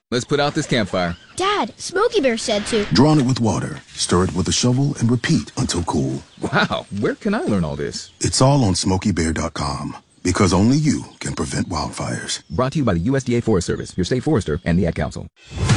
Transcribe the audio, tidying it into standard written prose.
Let's put out this campfire. Dad, Smokey Bear said to. Drawn it with water, stir it with a shovel, and repeat until cool. Wow, where can I learn all this? It's all on SmokeyBear.com. Because only you can prevent wildfires. Brought to you by the USDA Forest Service, your state forester, and the Ad Council.